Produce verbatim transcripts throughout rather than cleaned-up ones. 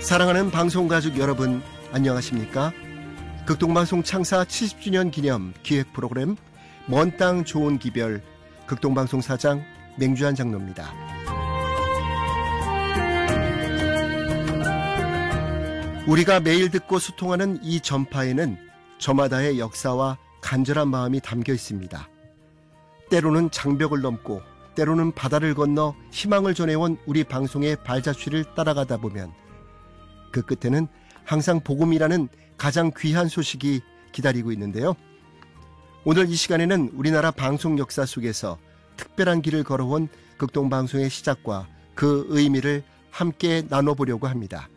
사랑하는 방송가족 여러분, 안녕하십니까? 극동방송 창사 칠십 주년 기념 기획 프로그램 먼 땅 좋은 기별, 극동방송 사장 맹주한 장로입니다. 우리가 매일 듣고 소통하는 이 전파에는 저마다의 역사와 간절한 마음이 담겨 있습니다. 때로는 장벽을 넘고 때로는 바다를 건너 희망을 전해온 우리 방송의 발자취를 따라가다 보면 그 끝에는 항상 복음이라는 가장 귀한 소식이 기다리고 있는데요. 오늘 이 시간에는 우리나라 방송 역사 속에서 특별한 길을 걸어온 극동방송의 시작과 그 의미를 함께 나눠보려고 합니다.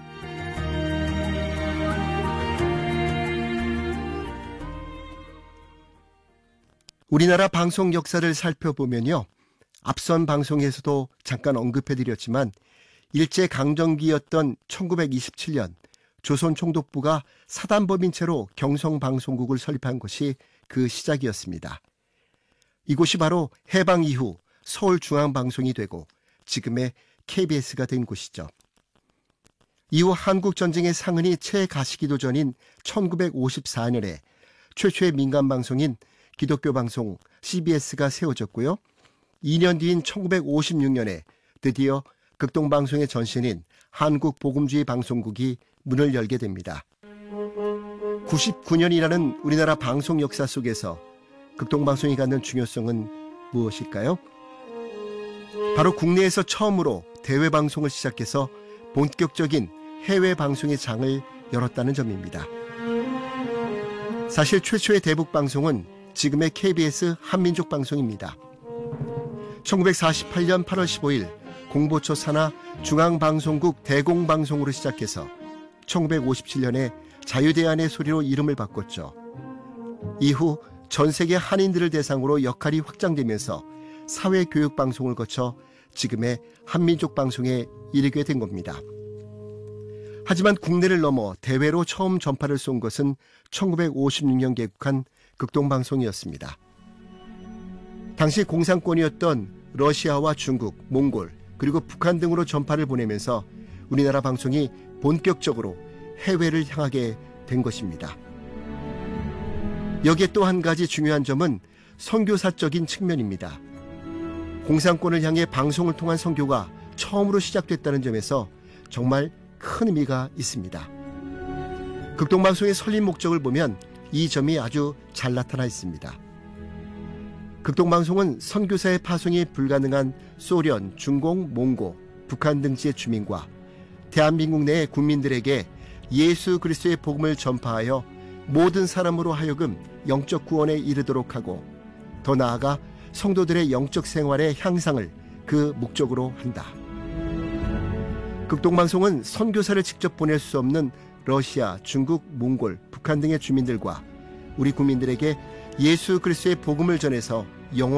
우리나라 방송 역사를 살펴보면요, 앞선 방송에서도 잠깐 언급해드렸지만 일제강점기였던 천구백이십칠 년 조선총독부가 사단법인 채로 경성방송국을 설립한 것이 그 시작이었습니다. 이곳이 바로 해방 이후 서울중앙방송이 되고 지금의 케이비에스가 된 곳이죠. 이후 한국전쟁의 상흔이 채 가시기도 전인 천구백오십사 년에 최초의 민간방송인 기독교 방송 씨비에스가 세워졌고요. 이 년 뒤인 천구백오십육 년에 드디어 극동방송의 전신인 한국복음주의 방송국이 문을 열게 됩니다. 구십구 년이라는 우리나라 방송 역사 속에서 극동방송이 갖는 중요성은 무엇일까요? 바로 국내에서 처음으로 대외방송을 시작해서 본격적인 해외방송의 장을 열었다는 점입니다. 사실 최초의 대북방송은 지금의 케이비에스 한민족 방송입니다. 천구백사십팔 년 팔월 십오일 공보초 산하 중앙방송국 대공방송으로 시작해서 천구백오십칠 년에 자유대안의 소리로 이름을 바꿨죠. 이후 전 세계 한인들을 대상으로 역할이 확장되면서 사회교육방송을 거쳐 지금의 한민족 방송에 이르게 된 겁니다. 하지만 국내를 넘어 대외로 처음 전파를 쏜 것은 천구백오십육 년 개국한 극동방송이었습니다. 당시 공산권이었던 러시아와 중국, 몽골, 그리고 북한 등으로 전파를 보내면서 우리나라 방송이 본격적으로 해외를 향하게 된 것입니다. 여기에 또 한 가지 중요한 점은 선교사적인 측면입니다. 공산권을 향해 방송을 통한 선교가 처음으로 시작됐다는 점에서 정말 큰 의미가 있습니다. 극동방송의 설립 목적을 보면 이 점이 아주 잘 나타나 있습니다. 극동방송은 선교사의 파송이 불가능한 소련, 중공, 몽고, 북한 등지의 주민과 대한민국 내 국민들에게 예수 그리스도의 복음을 전파하여 모든 사람으로 하여금 영적 구원에 이르도록 하고 더 나아가 성도들의 영적 생활의 향상을 그 목적으로 한다. 극동방송은 선교사를 직접 보낼 수 없는 러시아, 중국, 몽골, 북한 등의 주민들과 우리 국민들에게 예수 그리스도의 복음을 전해서 영원